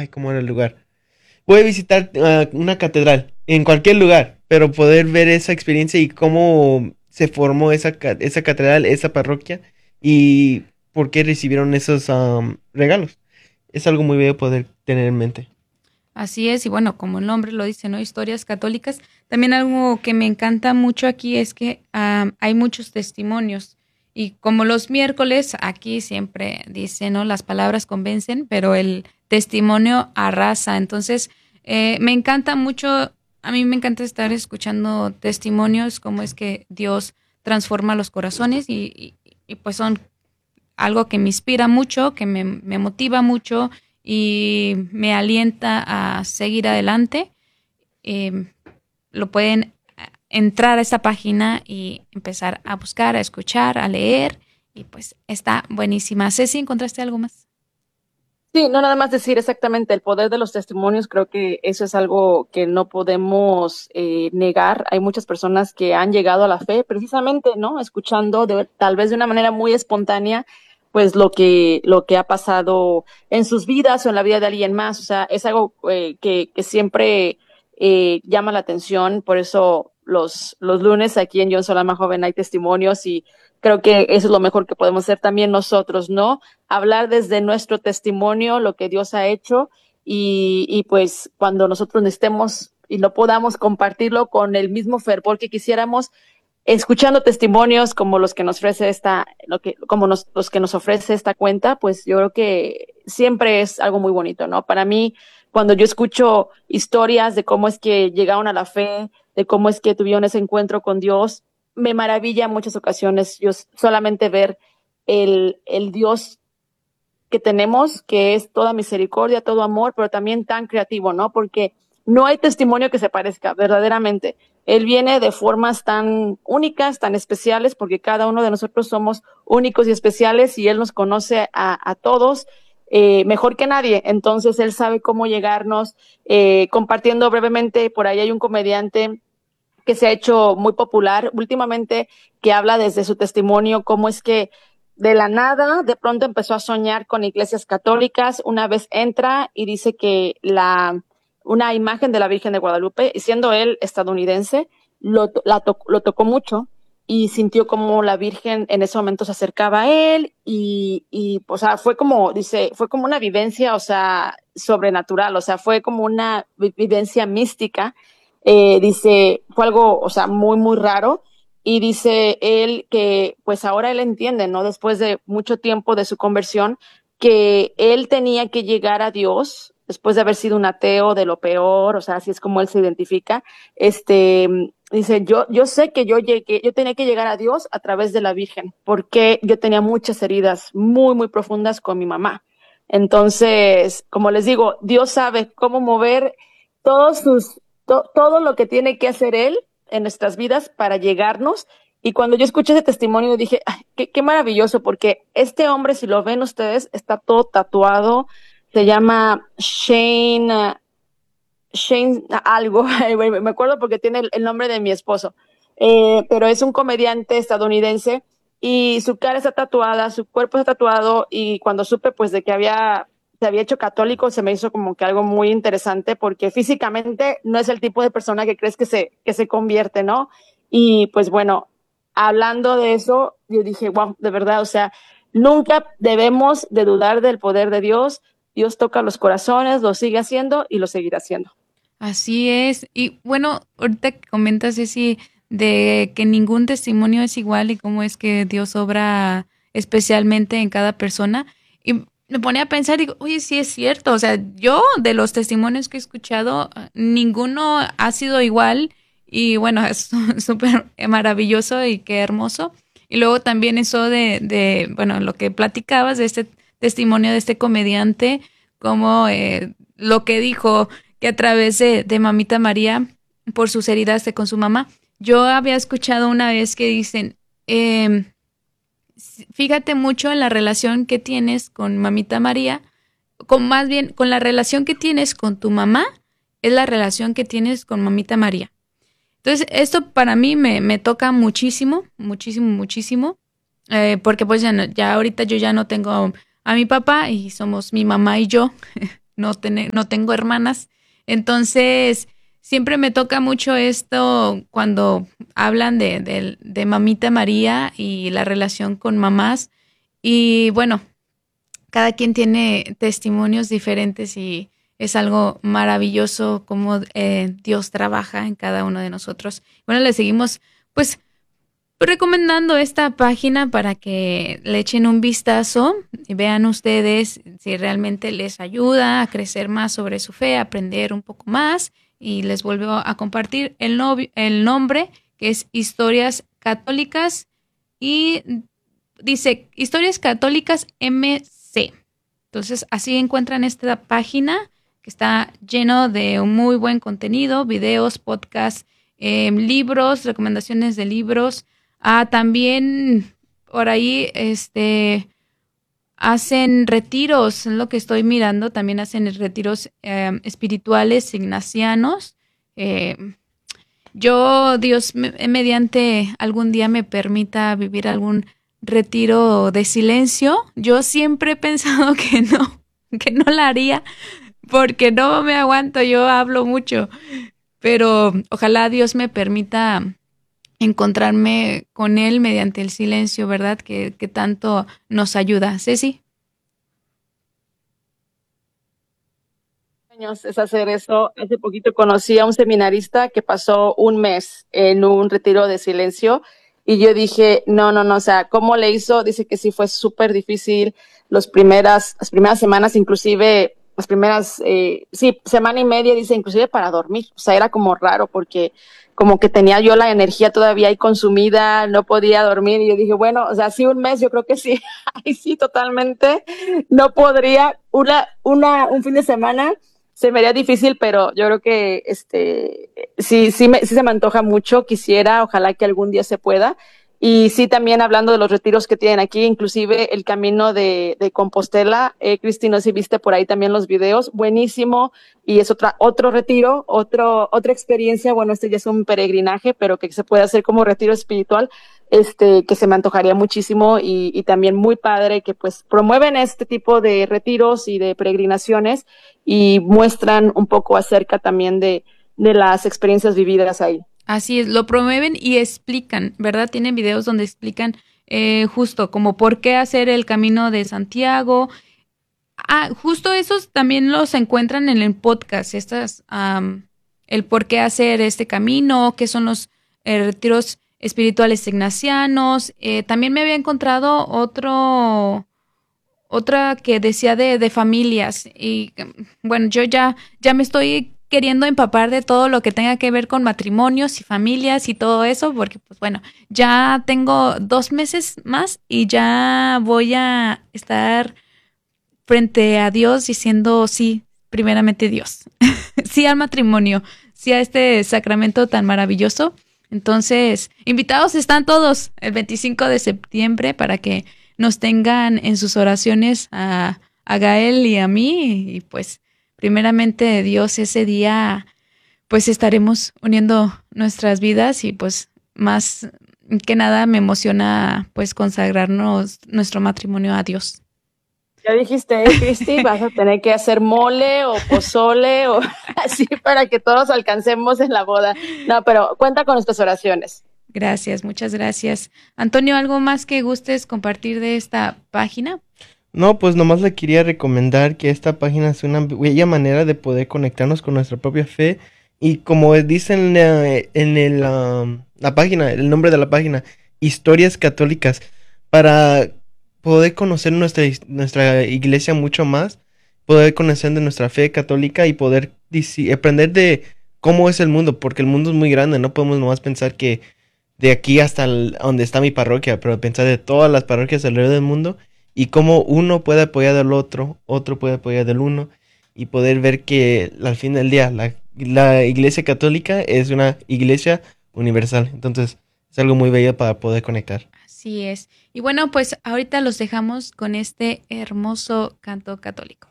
ay, ¿cómo era el lugar? Voy a visitar una catedral en cualquier lugar, pero poder ver esa experiencia y cómo se formó esa catedral, esa parroquia y por qué recibieron esos regalos. Es algo muy bello poder tener en mente. Así es, y bueno, como el nombre lo dice, ¿no? Historias católicas. También algo que me encanta mucho aquí es que hay muchos testimonios. Y como los miércoles, aquí siempre dicen, ¿no? Las palabras convencen, pero el testimonio arrasa. Entonces, me encanta mucho, a mí me encanta estar escuchando testimonios, cómo es que Dios transforma los corazones y pues son algo que me inspira mucho, que me motiva mucho y me alienta a seguir adelante. Eh, lo pueden entrar a esta página y empezar a buscar, a escuchar, a leer y pues está buenísima. Ceci, ¿encontraste algo más? Sí, no nada más decir exactamente el poder de los testimonios, creo que eso es algo que no podemos negar. Hay muchas personas que han llegado a la fe precisamente, ¿no? Escuchando tal vez de una manera muy espontánea, pues lo que ha pasado en sus vidas o en la vida de alguien más. O sea, es algo que siempre llama la atención. Por eso los lunes aquí en John Solama Joven hay testimonios y creo que eso es lo mejor que podemos hacer también nosotros, ¿no? Hablar desde nuestro testimonio lo que Dios ha hecho y pues cuando nosotros necesitemos y no podamos compartirlo con el mismo fervor que quisiéramos, escuchando testimonios como los que nos ofrece los que nos ofrece esta cuenta, pues yo creo que siempre es algo muy bonito, ¿no? Para mí, cuando yo escucho historias de cómo es que llegaron a la fe, de cómo es que tuvieron ese encuentro con Dios, me maravilla en muchas ocasiones yo solamente ver el Dios que tenemos, que es toda misericordia, todo amor, pero también tan creativo, ¿no? Porque no hay testimonio que se parezca, verdaderamente. Él viene de formas tan únicas, tan especiales, porque cada uno de nosotros somos únicos y especiales y Él nos conoce a todos mejor que nadie. Entonces Él sabe cómo llegarnos. Compartiendo brevemente, por ahí hay un comediante que se ha hecho muy popular últimamente, que habla desde su testimonio cómo es que de la nada de pronto empezó a soñar con iglesias católicas. Una vez entra y dice que una imagen de la Virgen de Guadalupe, y siendo él estadounidense, lo tocó mucho y sintió como la Virgen en ese momento se acercaba a él o sea, fue como, dice, fue como una vivencia, o sea, sobrenatural, o sea, fue como una vivencia mística. Dice, fue algo, o sea, muy, muy raro. Y dice él que, pues ahora él entiende, ¿no? Después de mucho tiempo de su conversión, que él tenía que llegar a Dios, después de haber sido un ateo de lo peor, o sea, así es como él se identifica. Dice, yo sé que yo tenía que llegar a Dios a través de la Virgen, porque yo tenía muchas heridas muy, muy profundas con mi mamá. Entonces, como les digo, Dios sabe cómo mover todos todo lo que tiene que hacer Él en nuestras vidas para llegarnos. Y cuando yo escuché ese testimonio dije, ay, qué maravilloso, porque este hombre, si lo ven ustedes, está todo tatuado, se llama Shane algo, me acuerdo porque tiene el nombre de mi esposo, pero es un comediante estadounidense y su cara está tatuada, su cuerpo está tatuado y cuando supe pues de que se había hecho católico se me hizo como que algo muy interesante porque físicamente no es el tipo de persona que crees que se convierte, ¿no? Y pues bueno, hablando de eso, yo dije, wow, de verdad, o sea, nunca debemos de dudar del poder de Dios. Dios toca los corazones, lo sigue haciendo y lo seguirá haciendo. Así es. Y bueno, ahorita que comentas, Ceci, de que ningún testimonio es igual y cómo es que Dios obra especialmente en cada persona. Y me ponía a pensar, digo, oye, sí es cierto. O sea, yo de los testimonios que he escuchado, ninguno ha sido igual. Y bueno, es súper maravilloso y qué hermoso. Y luego también eso bueno, lo que platicabas de este testimonio de este comediante, como lo que dijo que a través de Mamita María, por sus heridas con su mamá, yo había escuchado una vez que dicen, fíjate mucho en la relación que tienes con Mamita María, más bien con la relación que tienes con tu mamá, es la relación que tienes con Mamita María. Entonces, esto para mí me toca muchísimo, muchísimo, muchísimo, porque pues ya ahorita yo ya no tengo a mi papá y somos mi mamá y yo, no tengo hermanas. Entonces, siempre me toca mucho esto cuando hablan de Mamita María y la relación con mamás. Y bueno, cada quien tiene testimonios diferentes y es algo maravilloso cómo Dios trabaja en cada uno de nosotros. Bueno, le seguimos pues recomendando esta página para que le echen un vistazo y vean ustedes si realmente les ayuda a crecer más sobre su fe, a aprender un poco más. Y les vuelvo a compartir el nombre, que es Historias Católicas, y dice Historias Católicas MC. Entonces, así encuentran esta página que está lleno de un muy buen contenido, videos, podcasts, libros, recomendaciones de libros. También por ahí hacen retiros, es lo que estoy mirando, también hacen retiros espirituales ignacianos. Dios mediante algún día me permita vivir algún retiro de silencio. Yo siempre he pensado que no la haría porque no me aguanto, yo hablo mucho, pero ojalá Dios me permita encontrarme con Él mediante el silencio, ¿verdad? Que tanto nos ayuda. Ceci. Es hacer eso. Hace poquito conocí a un seminarista que pasó un mes en un retiro de silencio y yo dije, no, o sea, ¿cómo le hizo? Dice que sí fue súper difícil las primeras semanas, inclusive las primeras, semana y media, dice, inclusive para dormir. O sea, era como raro porque como que tenía yo la energía todavía ahí consumida, no podía dormir y yo dije, bueno, o sea, sí un mes, yo creo que sí, ay, sí, totalmente, no podría, un fin de semana se me haría difícil, pero yo creo que sí se me antoja mucho, quisiera, ojalá que algún día se pueda. Y sí, también hablando de los retiros que tienen aquí, inclusive el camino de Compostela, Cristi, no sé si viste por ahí también los videos, buenísimo, y es otro retiro, otra experiencia, bueno, ya es un peregrinaje, pero que se puede hacer como retiro espiritual, que se me antojaría muchísimo y también muy padre que pues promueven este tipo de retiros y de peregrinaciones y muestran un poco acerca también de las experiencias vividas ahí. Así es, lo promueven y explican, ¿verdad? Tienen videos donde explican justo como por qué hacer el camino de Santiago. Justo esos también los encuentran en el podcast, el por qué hacer este camino, qué son los retiros espirituales ignacianos. También me había encontrado otra que decía de familias y bueno, yo ya me estoy queriendo empapar de todo lo que tenga que ver con matrimonios y familias y todo eso, porque pues bueno, ya tengo 2 meses más y ya voy a estar frente a Dios diciendo sí, primeramente Dios, sí al matrimonio, sí a este sacramento tan maravilloso. Entonces, invitados están todos el 25 de septiembre para que nos tengan en sus oraciones a Gael y a mí y pues primeramente Dios ese día pues estaremos uniendo nuestras vidas y pues más que nada me emociona pues consagrarnos nuestro matrimonio a Dios. Ya dijiste, Cristi, vas a tener que hacer mole o pozole o así para que todos alcancemos en la boda. No, pero cuenta con nuestras oraciones. Gracias, muchas gracias. Antonio, ¿algo más que gustes compartir de esta página? No, pues nomás le quería recomendar que esta página es una bella manera de poder conectarnos con nuestra propia fe y como dice la página, el nombre de la página, Historias Católicas, para poder conocer nuestra iglesia mucho más, poder conocer de nuestra fe católica y poder aprender de cómo es el mundo, porque el mundo es muy grande, no podemos nomás pensar que de aquí hasta donde está mi parroquia, pero pensar de todas las parroquias alrededor del mundo y cómo uno puede apoyar al otro puede apoyar del uno y poder ver que al fin del día la iglesia católica es una iglesia universal. Entonces es algo muy bello para poder conectar. Así es. Y bueno, pues ahorita los dejamos con este hermoso canto católico.